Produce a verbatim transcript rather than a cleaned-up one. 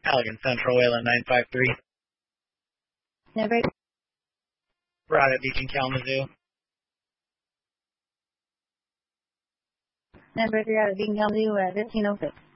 Allegan Central, Wayland nine five three. Number Rada Beacon Kalamazoo. number three out of Beacon Kalamazoo at fifteen oh six.